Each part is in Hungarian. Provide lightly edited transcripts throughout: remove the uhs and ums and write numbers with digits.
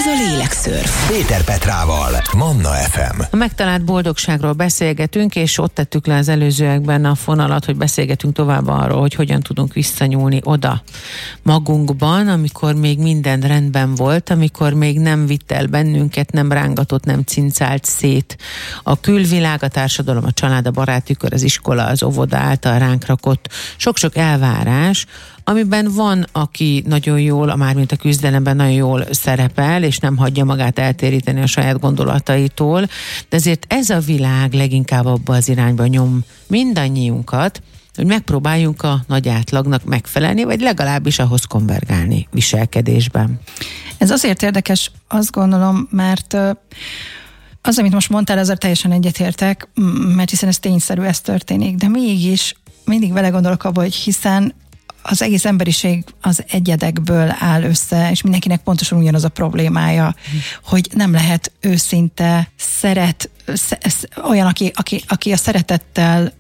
a lélekszörf. Péter Petrával, Manna FM. A megtalált boldogságról beszélgetünk, és ott tettük le az előzőekben a fonalat, hogy beszélgetünk tovább arról, hogy hogyan tudunk visszanyúlni oda magunkban, amikor még minden rendben volt, amikor még nem vitt el bennünket, nem rángatott, nem cincált szét a külvilág, a társadalom, a család, a baráti kör, az iskola, az óvoda által ránk rakott sok-sok elvárás, amiben van, aki nagyon jól, mármint a küzdelemben nagyon jól szerepel, és nem hagyja magát eltéríteni a saját gondolataitól, de ezért ez a világ leginkább abba az irányba nyom mindannyiunkat, hogy megpróbáljunk a nagy átlagnak megfelelni, vagy legalábbis ahhoz konvergálni viselkedésben. Ez azért érdekes, azt gondolom, mert az, amit most mondtál, ezzel teljesen egyetértek, mert hiszen ez tényszerű, ez történik, de mégis mindig vele gondolok abba, hogy hiszen az egész emberiség az egyedekből áll össze, és mindenkinek pontosan ugyanaz a problémája, hogy nem lehet őszinte olyan, aki a szeretettel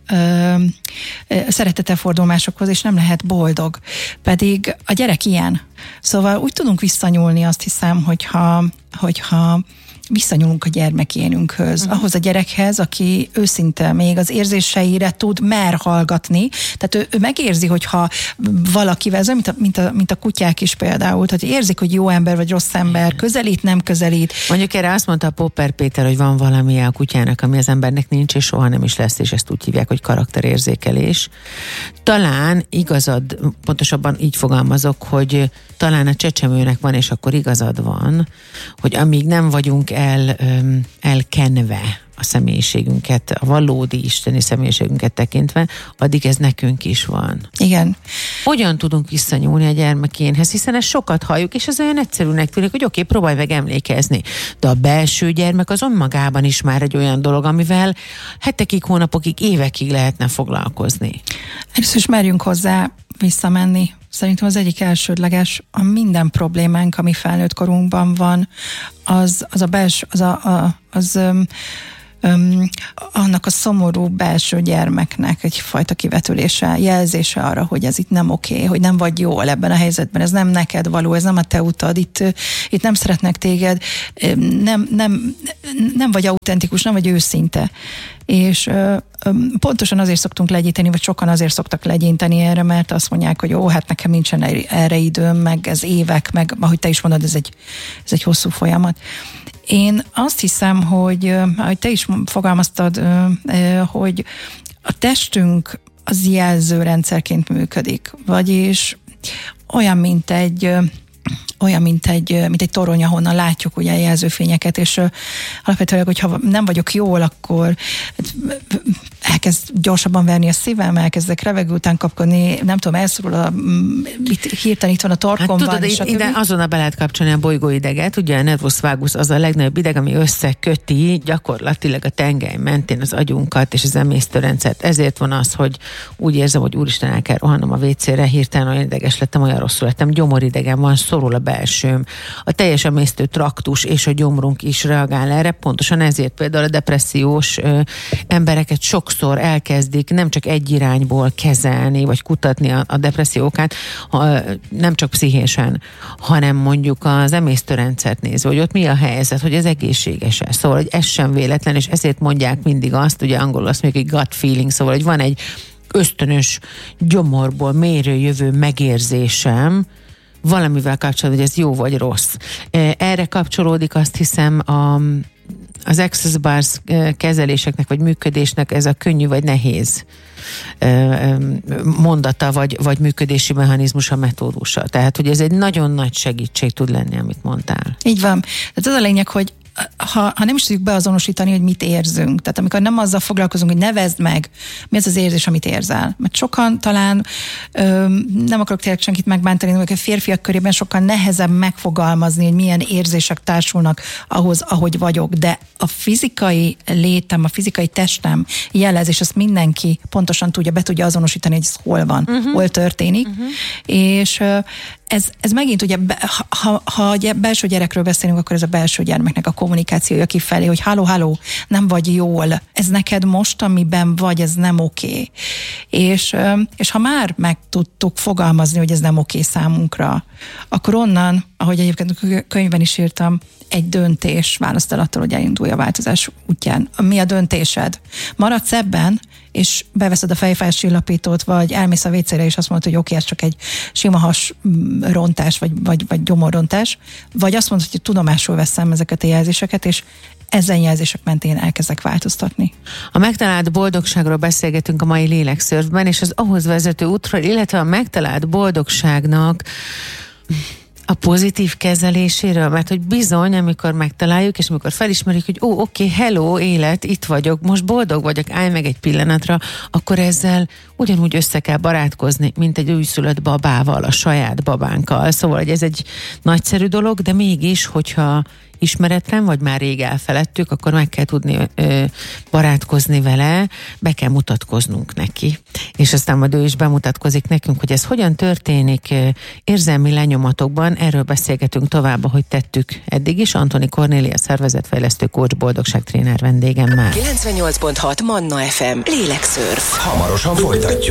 fordul másokhoz, és nem lehet boldog. Pedig a gyerek ilyen. Szóval úgy tudunk visszanyúlni, azt hiszem, hogyha visszanyúlunk a gyermekénünkhöz, ahhoz a gyerekhez, aki őszinte még az érzéseire tud, mer hallgatni. Tehát ő megérzi, hogyha valakivel, mint a kutyák is például, tehát érzik, hogy jó ember vagy rossz ember, közelít, nem közelít. Mondjuk erre azt mondta a Popper Péter, hogy van valami a kutyának, ami az embernek nincs, és soha nem is lesz, és ezt úgy hívják, hogy karakterérzékelés. Talán igazad, pontosabban így fogalmazok, hogy talán a csecsemőnek van, és akkor igazad van, hogy amíg nem vagyunk elkenve a személyiségünket, a valódi isteni személyiségünket tekintve, addig ez nekünk is van. Igen. Hogyan tudunk visszanyúlni a gyermekénhez, hiszen ezt sokat halljuk, és ez olyan egyszerűnek tűnik, hogy oké, próbálj meg emlékezni. De a belső gyermek az önmagában is már egy olyan dolog, amivel hetekig, hónapokig, évekig lehetne foglalkozni. Először is merjünk hozzá visszamenni. Szerintem az egyik elsődleges, a minden problémánk, ami felnőtt korunkban van, annak a szomorú belső gyermeknek egyfajta kivetülése, jelzése arra, hogy ez itt nem oké, hogy nem vagy jól ebben a helyzetben, ez nem neked való, ez nem a te utad, itt nem szeretnek téged, nem vagy autentikus, nem vagy őszinte. És pontosan azért szoktunk legyinteni, vagy sokan azért szoktak legyinteni erre, mert azt mondják, hogy hát nekem nincsen erre időm, meg ez évek, meg ahogy te is mondod, ez egy hosszú folyamat. Én azt hiszem, hogy ahogy te is fogalmaztad, hogy a testünk az jelzőrendszerként működik, vagyis olyan, mint egy torony, ahonnan látjuk ugye a jelzőfényeket, és alapvetően, hogyha nem vagyok jól, akkor elkezd gyorsabban verni a szívem, elkezdek revegő után kapkodni, nem tudom, elszorul hirtelen itt van a torkomban. Hát tudod, ide azonnal be lehet kapcsolni a bolygóideget, ugye a nervus vagus az a legnagyobb ideg, ami összeköti gyakorlatilag a tengely mentén az agyunkat és az emésztőrendszert. Ezért van az, hogy úgy érzem, hogy úristen, el kell rohannom a WC-re, hirtelen olyan ideges lettem, olyan rosszul lettem, gyomoridegem van, szorul a belsőm. A teljes emésztő traktus és a gyomrunk is reagál erre, pontosan ezért például a depressziós embereket sokszor elkezdik nem csak egy irányból kezelni, vagy kutatni a depressziókat, nem csak pszichésen, hanem mondjuk az emésztőrendszert nézve, hogy ott mi a helyzet, hogy ez egészséges-e. Szóval, hogy ez sem véletlen, és ezért mondják mindig azt, ugye angolul azt mondjuk, hogy gut feeling, szóval, hogy van egy ösztönös gyomorból mélyről jövő megérzésem, valamivel kapcsolatban, hogy ez jó vagy rossz. Erre kapcsolódik, azt hiszem, az access bars kezeléseknek vagy működésnek ez a könnyű vagy nehéz mondata vagy működési mechanizmusa, metódusa. Tehát, hogy ez egy nagyon nagy segítség tud lenni, amit mondtál. Így van. Tehát az a lényeg, hogy ha nem is tudjuk beazonosítani, hogy mit érzünk. Tehát amikor nem azzal foglalkozunk, hogy nevezd meg, mi az az érzés, amit érzel. Mert sokan talán, nem akarok tényleg senkit megbántani, hogy a férfiak körében sokkal nehezebb megfogalmazni, hogy milyen érzések társulnak ahhoz, ahogy vagyok. De a fizikai létem, a fizikai testem jelez, és ezt mindenki pontosan tudja, be tudja azonosítani, hogy ez hol van, hol történik. És ez megint ugye, ha belső gyerekről beszélünk, akkor ez a belső gyermeknek a kommunikációja kifelé, hogy halló, nem vagy jól, ez neked most, amiben vagy, ez nem oké. És ha már meg tudtuk fogalmazni, hogy ez nem oké számunkra, akkor onnan, ahogy egyébként a könyvben is írtam, egy döntés választ el attól, hogy elindulj a változás útján. Mi a döntésed? Maradsz ebben, és beveszed a fejfájás csillapítót, vagy elmész a WC-re, és azt mondod, hogy oké, ez csak egy sima hasrontás, vagy gyomorrontás, vagy azt mondod, hogy tudomásul veszem ezeket a jelzéseket, és ezen jelzések mentén elkezdek változtatni. A megtalált boldogságról beszélgetünk a mai Lélekszörfben, és az ahhoz vezető útról, illetve a megtalált boldogságnak a pozitív kezeléséről, mert hogy bizony, amikor megtaláljuk, és amikor felismerjük, hogy oké, hello, élet, itt vagyok, most boldog vagyok, állj meg egy pillanatra, akkor ezzel ugyanúgy össze kell barátkozni, mint egy újszülött babával, a saját babánkkal. Szóval, hogy ez egy nagyszerű dolog, de mégis, hogyha ismeretlen, vagy már rég elfeledtük, akkor meg kell tudni barátkozni vele, be kell mutatkoznunk neki. És aztán majd ő is bemutatkozik nekünk, hogy ez hogyan történik érzelmi lenyomatokban. Erről beszélgetünk tovább, ahogy tettük eddig is. Antoni Kornélia, szervezetfejlesztő coach, boldogságtréner vendégem már. 98.6 Manna FM. Lélekszörf. Hamarosan folytatjuk.